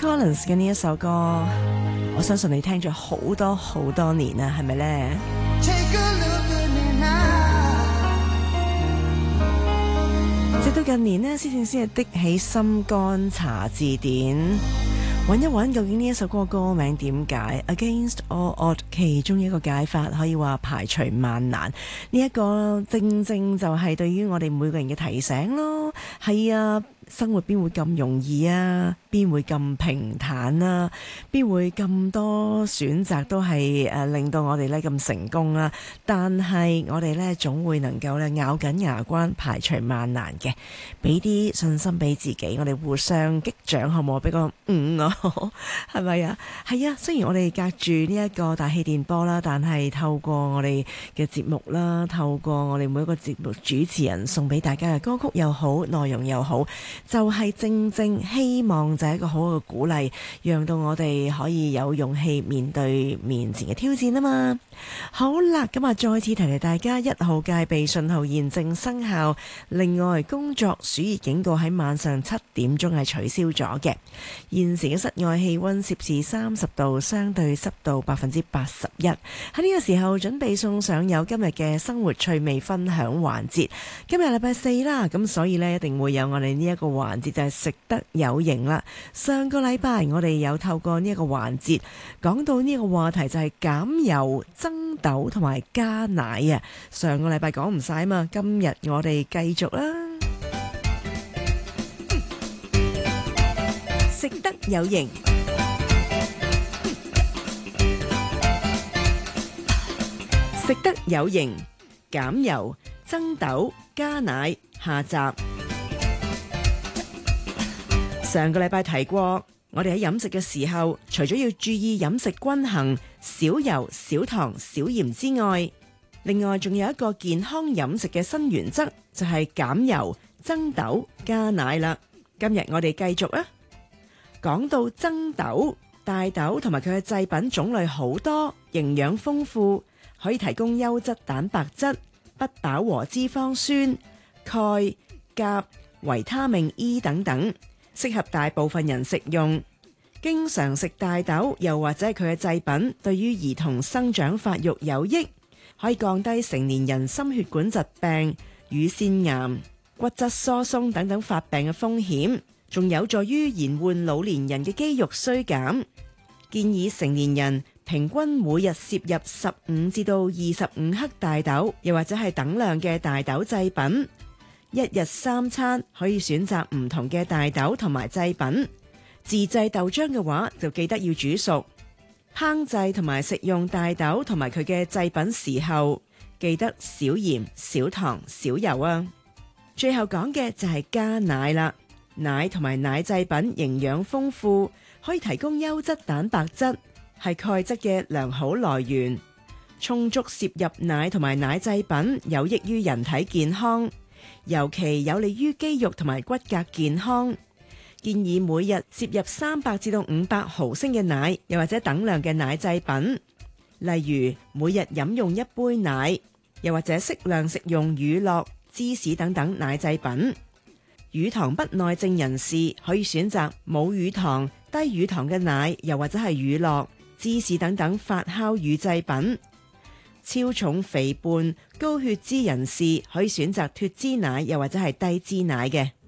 Collins 嘅呢一首歌，我相信你聽咗好多年啦，係咪呢？ Take a look at me now. 直到近年呢，先係的起心肝查字典，揾一揾究竟呢一首歌嘅歌名點解 Against All Odds， 其中一個解法可以話排除萬難，呢一個正正就係對於我哋每個人嘅提醒咯。係啊，生活邊會咁容易啊？邊會咁平坦啊？邊會咁多選擇都係令到我哋咧咁成功啊？但係我哋咧總會能夠咧咬緊牙關排除萬難嘅，俾啲信心俾自己，我哋互相擊掌好唔好？俾個我係咪啊？係啊，雖然我哋隔住呢一個大氣電波啦，但係透過我哋嘅節目啦，透過我哋每一個節目主持人送俾大家嘅歌曲又好，內容又好，就係正正希望就係一個好好嘅鼓勵，讓到我哋可以有勇氣面對面前嘅挑戰啊嘛。好啦，咁啊再次提提大家，1號戒備信號現正生效。另外，工作暑熱警告喺晚上7點鐘係取消咗嘅。現時嘅室外氣溫攝氏30度，相對濕度81%。喺呢個時候，準備送上有今日嘅生活趣味分享環節。今日禮拜4啦，咁所以呢，一定會有我哋呢一個環節，就係食得有型啦。上個禮拜我哋有透過呢一個環節講到呢個話題，就係減油、增豆同埋加奶啊。上個禮拜講唔晒嘛，今日我哋繼續啦。食得有型，食得有型，減油、增豆、加奶。下集上個禮拜提過，我哋喺飲食嘅時候，除咗要注意飲食均衡、少油、少糖、少鹽之外，另外仲有一個健康飲食嘅新原則，就係減油、增豆、加奶啦。今日我哋繼續啊，講到增豆，大豆同埋佢嘅製品種類好多，營養豐富，可以提供優質蛋白質、不飽和脂肪酸、鈣、鉀、維他命 E 等等，適合大部分人食用。經常食大豆又或者係佢嘅製品，對於兒童生長發育有益，可以降低成年人心血管疾病、乳腺癌、骨質疏鬆等等發病嘅風險，仲有助於延緩老年人嘅肌肉衰減。建議成年人平均每日攝入15至到25克大豆，又或者係等量嘅大豆製品。一日3餐可以選擇唔同嘅大豆同埋製品。自製豆漿嘅話，就記得要煮熟。烹製同埋食用大豆同埋佢嘅製品時候，記得少鹽、少糖、少油啊。最後講嘅就係加奶啦。奶同埋奶製品營養豐富，可以提供優質蛋白質，係鈣質嘅良好來源。充足攝入奶同埋奶製品有益於人體健康，尤其有利於肌肉同埋骨骼健康。建議每日攝入300至到500毫升嘅奶，又或者等量嘅奶製品，例如每日飲用1杯奶，又或者適量食用乳酪、芝士等等奶製品。乳糖不耐症人士可以選擇冇乳糖、低乳糖嘅奶，又或者係乳酪、芝士等等發酵乳製品。超重肥胖、高血脂人士可以選擇脫脂奶，又或者係低脂奶嘅。